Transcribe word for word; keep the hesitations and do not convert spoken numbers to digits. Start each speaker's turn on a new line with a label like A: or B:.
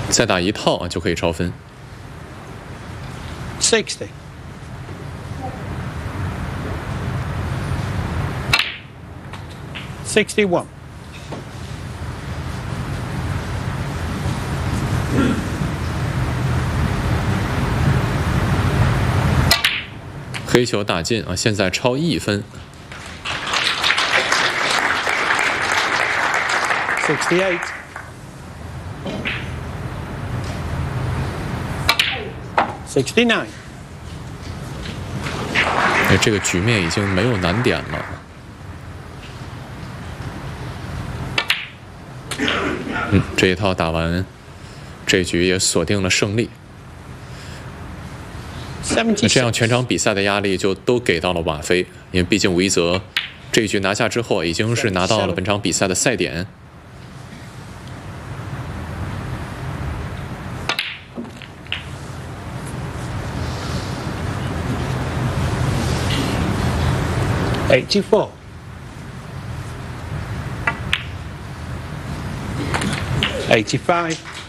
A: 再打一套啊就可以超分。
B: sixty. Sixty-one.
A: 黑球打进啊，现在超一分。
B: Sixty-eight. Sixty-nine.
A: 哎，这个局面已经没有难点了。嗯，这一套打完，这局也锁定了胜利。那这样全场比赛的压力就都给到了瓦菲，因为毕竟吴一泽这一局拿下之后，已经是拿到了本场比赛的赛点。
B: Eighty-four. Eighty-five.